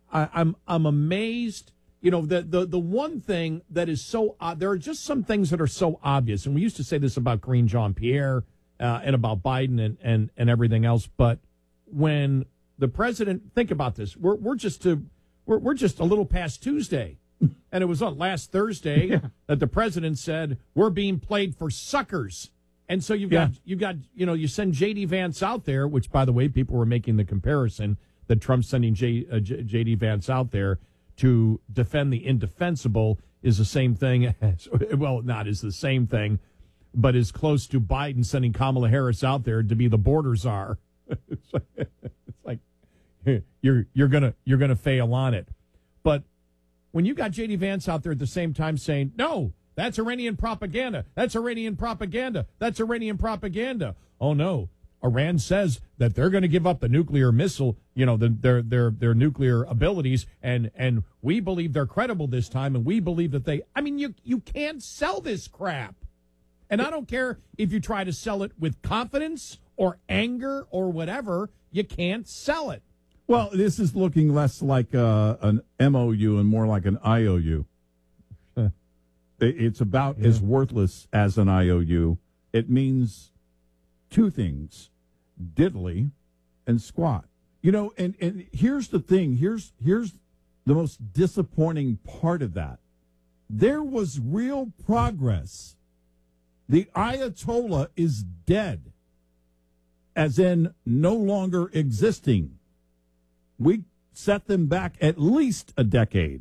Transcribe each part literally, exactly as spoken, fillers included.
I, I'm I'm amazed. You know, the, the, the one thing that is so uh, there are just some things that are so obvious, and we used to say this about Karine Jean-Pierre uh, and about Biden and, and, and everything else. But when the president, think about this, we're we're just to we're we're just a little past Tuesday, and it was on last Thursday yeah. that the president said we're being played for suckers, and so you've got yeah. you got you know you send J D Vance out there, which by the way people were making the comparison that Trump's sending J, uh, J, J D Vance out there to defend the indefensible is the same thing as, well, not is the same thing, but is close to Biden sending Kamala Harris out there to be the border czar. It's like, it's like you're you're gonna you're gonna fail on it. But when you got J D Vance out there at the same time saying, no, that's Iranian propaganda, that's Iranian propaganda, that's Iranian propaganda. Oh no. Iran says that they're going to give up the nuclear missile, you know, the, their their their nuclear abilities, and and we believe they're credible this time, and we believe that they. I mean, you you can't sell this crap, and I don't care if you try to sell it with confidence or anger or whatever. You can't sell it. Well, this is looking less like uh, an M O U and more like an I O U. Huh. It's about yeah. as worthless as an I O U. It means two things: diddly and squat. You know, and, and here's the thing. Here's here's the most disappointing part of that. There was real progress. The Ayatollah is dead, as in no longer existing. We set them back at least a decade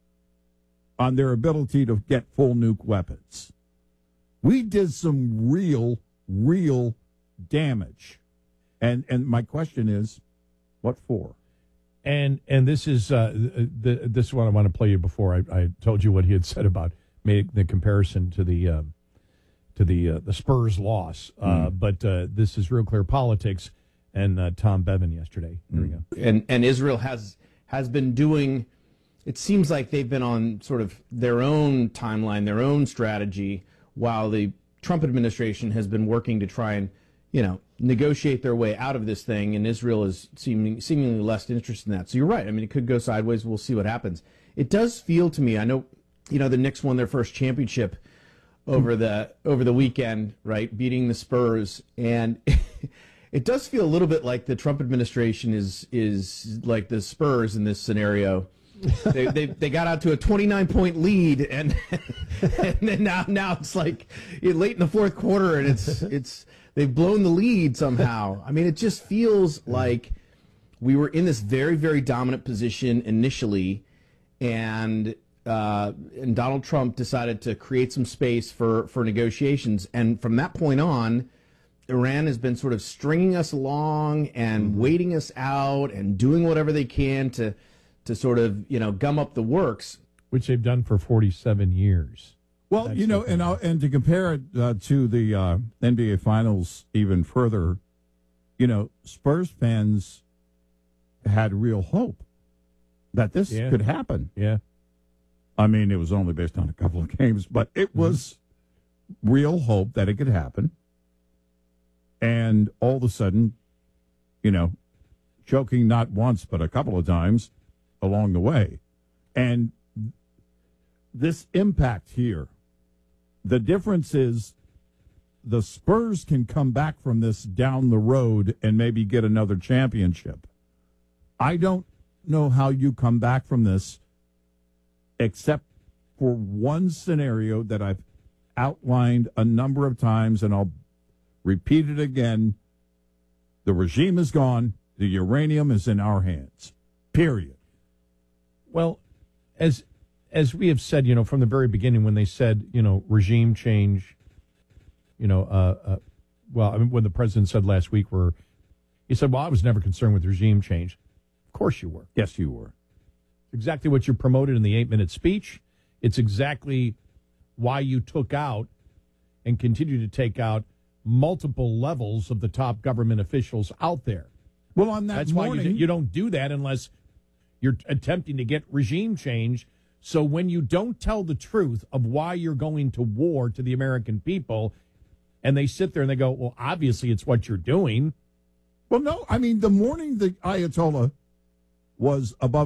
on their ability to get full nuke weapons. We did some real, real damage. And and my question is, what for? And and this is uh, the, this is what I want to play you before I, I told you what he had said about made the comparison to the uh, to the uh, the Spurs loss. Uh, mm. But uh, this is Real Clear Politics and uh, Tom Bevan yesterday. Here mm. we go. And and Israel has has been doing. It seems like they've been on sort of their own timeline, their own strategy, while the Trump administration has been working to try and, you know, negotiate their way out of this thing, and Israel is seeming, seemingly less interested in that. So you're right. I mean, it could go sideways. We'll see what happens. It does feel to me, I know, you know, the Knicks won their first championship over the over the weekend, right, beating the Spurs, and it does feel a little bit like the Trump administration is is like the Spurs in this scenario. they, they they got out to a twenty-nine point lead, and and then now now it's like late in the fourth quarter, and it's it's they've blown the lead somehow. I mean, it just feels like we were in this very very dominant position initially, and uh, and Donald Trump decided to create some space for for negotiations, and from that point on, Iran has been sort of stringing us along and mm-hmm. waiting us out and doing whatever they can to. to sort of, you know, gum up the works. Which they've done for forty-seven years. Well, That's you know, and I'll, and to compare it uh, to the uh, N B A Finals even further, you know, Spurs fans had real hope that this yeah. could happen. Yeah. I mean, it was only based on a couple of games, but it was mm-hmm. real hope that it could happen. And all of a sudden, you know, choking not once but a couple of times along the way. And this impact here, the difference is the Spurs can come back from this down the road and maybe get another championship. I don't know how you come back from this except for one scenario that I've outlined a number of times, and I'll repeat it again. The regime is gone. The uranium is in our hands, period. Well, as as we have said, you know, from the very beginning when they said, you know, regime change, you know, uh, uh, well, I mean, when the president said last week where he said, well, I was never concerned with regime change. Of course you were. Yes, you were. Exactly what you promoted in the eight-minute speech. It's exactly why you took out and continue to take out multiple levels of the top government officials out there. Well, on that That's morning, why you, you don't do that unless you're attempting to get regime change. So when you don't tell the truth of why you're going to war to the American people, and they sit there and they go, well, obviously it's what you're doing. Well, no, I mean, the morning the Ayatollah was above